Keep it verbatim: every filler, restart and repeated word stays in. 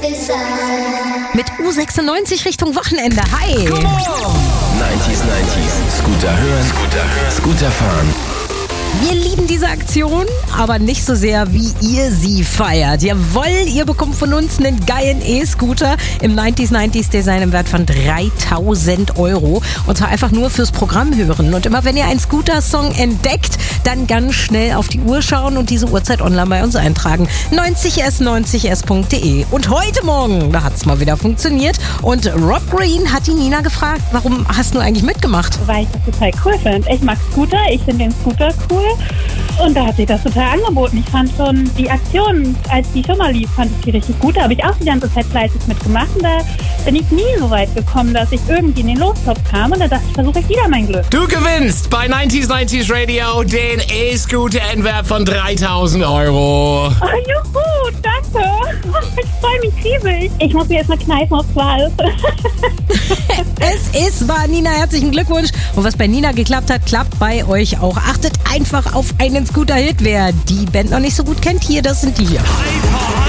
Mit U sechsundneunzig Richtung Wochenende. Hi! neunzig neunzig. Scooter hören, Scooter hören, Scooter fahren. Wir lieben diese Aktion, aber nicht so sehr, wie ihr sie feiert. Jawohl, ihr bekommt von uns einen geilen E-Scooter im neunzig neunzig Design im Wert von dreitausend Euro. Und zwar einfach nur fürs Programm hören. Und immer wenn ihr einen Scooter-Song entdeckt, dann ganz schnell auf die Uhr schauen und diese Uhrzeit online bei uns eintragen. neunzig s neunzig s punkt de. Und heute Morgen, da hat es mal wieder funktioniert. Und Rob Green hat die Nina gefragt, warum hast du eigentlich mitgemacht? Weil ich das total cool finde. Ich mag Scooter, ich finde den Scooter cool. Und da hat sich das total angeboten. Ich fand schon die Aktion, als die schon mal lief, fand ich die richtig gut. Da habe ich auch die ganze Zeit fleißig mitgemacht. Und da bin ich nie so weit gekommen, dass ich irgendwie in den Lostopf kam. Und da dachte ich, versuche ich wieder mein Glück. Du gewinnst bei neunzig neunzig Radio den E-Scooter in Wert von dreitausend Euro. Oh, juhu, danke. Ich freue mich riesig. Ich muss mir jetzt mal kneifen, aufs Wahl. Es ist wahr, Nina, herzlichen Glückwunsch. Und was bei Nina geklappt hat, klappt bei euch auch. Achtet einfach auf einen Scooter-Hit. Wer die Band noch nicht so gut kennt, hier, das sind die hier. Hyper,